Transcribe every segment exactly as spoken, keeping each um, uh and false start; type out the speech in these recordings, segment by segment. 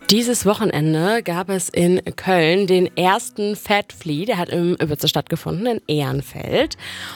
Dieses Wochenende gab es in Köln den ersten Fat Flea, der hat im Uetze stattgefunden, in Ehrenfeld.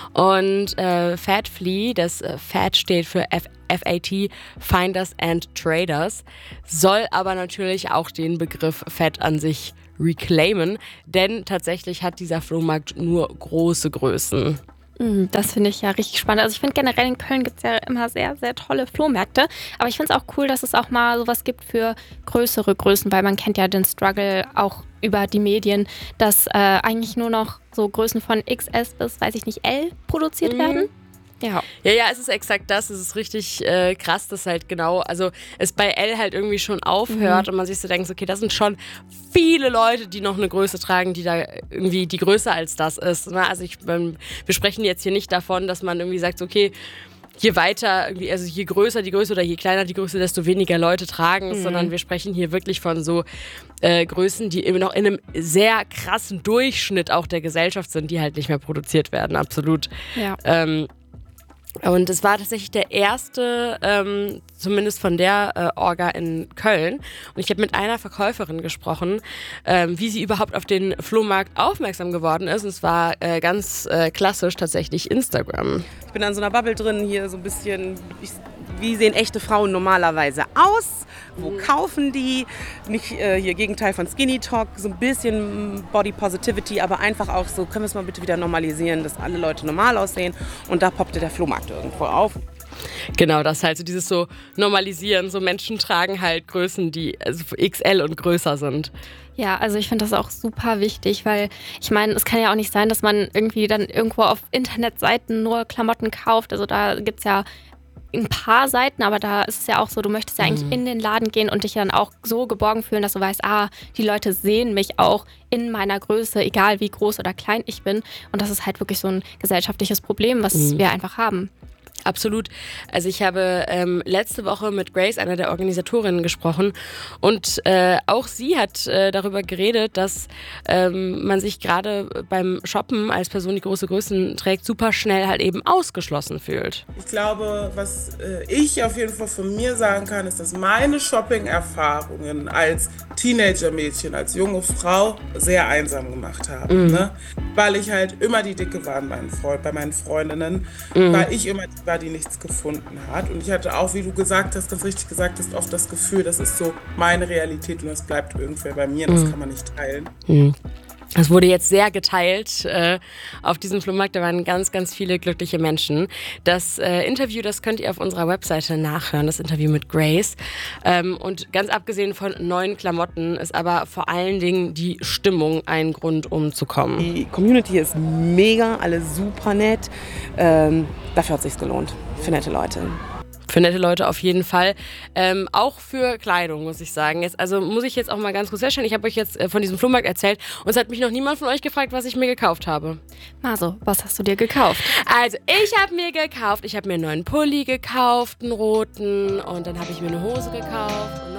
Und äh, Fat Flea, das äh, Fat steht für F A T, Finders and Traders, soll aber natürlich auch den Begriff Fett an sich reclaimen, denn tatsächlich hat dieser Flohmarkt nur große Größen. Das finde ich ja richtig spannend. Also ich finde generell in Köln gibt es ja immer sehr, sehr tolle Flohmärkte. Aber ich finde es auch cool, dass es auch mal sowas gibt für größere Größen, weil man kennt ja den Struggle auch über die Medien, dass äh, eigentlich nur noch so Größen von X S bis, weiß ich nicht, L produziert mhm. werden. Ja. ja, ja, es ist exakt das. Es ist richtig äh, krass, dass halt genau, also es bei L halt irgendwie schon aufhört mhm. und man sich so denkt, okay, das sind schon viele Leute, die noch eine Größe tragen, die da irgendwie die größer als das ist. Ne? Also ich, wir sprechen jetzt hier nicht davon, dass man irgendwie sagt, okay, je weiter, irgendwie, also je größer die Größe oder je kleiner die Größe, desto weniger Leute tragen es, mhm. sondern wir sprechen hier wirklich von so äh, Größen, die immer noch in einem sehr krassen Durchschnitt auch der Gesellschaft sind, die halt nicht mehr produziert werden, absolut. Ja. Ähm, Und es war tatsächlich der erste, ähm, zumindest von der äh, Orga in Köln. Und ich habe mit einer Verkäuferin gesprochen, ähm, wie sie überhaupt auf den Flohmarkt aufmerksam geworden ist. Und es war äh, ganz äh, klassisch tatsächlich Instagram. Ich bin an so einer Bubble drin, hier so ein bisschen, ich, wie sehen echte Frauen normalerweise aus? Wo mhm. kaufen die? Nicht äh, hier Gegenteil von Skinny Talk, so ein bisschen Body Positivity, aber einfach auch so, können wir es mal bitte wieder normalisieren, dass alle Leute normal aussehen. Und da poppte der Flohmarkt irgendwo auf. Genau, das halt so dieses so Normalisieren, so Menschen tragen halt Größen, die also X L und größer sind. Ja, also ich finde das auch super wichtig, weil ich meine, es kann ja auch nicht sein, dass man irgendwie dann irgendwo auf Internetseiten nur Klamotten kauft. Also da gibt es ja ein paar Seiten, aber da ist es ja auch so, du möchtest ja eigentlich mhm. in den Laden gehen und dich dann auch so geborgen fühlen, dass du weißt, ah, die Leute sehen mich auch in meiner Größe, egal wie groß oder klein ich bin. Und das ist halt wirklich so ein gesellschaftliches Problem, was mhm. wir einfach haben. Absolut. Also ich habe ähm, letzte Woche mit Grace, einer der Organisatorinnen, gesprochen und äh, auch sie hat äh, darüber geredet, dass ähm, man sich gerade beim Shoppen als Person, die große Größen trägt, super schnell halt eben ausgeschlossen fühlt. Ich glaube, was äh, ich auf jeden Fall von mir sagen kann, ist, dass meine Shopping-Erfahrungen als Teenager-Mädchen, als junge Frau sehr einsam gemacht haben. Mhm. Ne? Weil ich halt immer die Dicke war bei meinen, Freund, bei meinen Freundinnen, mhm. weil ich immer die war, die nichts gefunden hat. Und ich hatte auch, wie du gesagt hast, ganz richtig gesagt hast, oft das Gefühl, das ist so meine Realität und das bleibt irgendwer bei mir, das mhm. kann man nicht teilen. Mhm. Es wurde jetzt sehr geteilt äh, auf diesem Flohmarkt. Da waren ganz, ganz viele glückliche Menschen. Das äh, Interview, das könnt ihr auf unserer Webseite nachhören, das Interview mit Grace. Ähm, und ganz abgesehen von neuen Klamotten ist aber vor allen Dingen die Stimmung ein Grund, um zu kommen. Die Community ist mega, alle super nett. Ähm, dafür hat es sich gelohnt, für nette Leute. Für nette Leute auf jeden Fall. Ähm, auch für Kleidung, muss ich sagen. Jetzt, also muss ich jetzt auch mal ganz kurz feststellen, ich habe euch jetzt äh, von diesem Flohmarkt erzählt und es hat mich noch niemand von euch gefragt, was ich mir gekauft habe. Maso, was hast du dir gekauft? Also ich habe mir gekauft, ich habe mir einen neuen Pulli gekauft, einen roten, und dann habe ich mir eine Hose gekauft.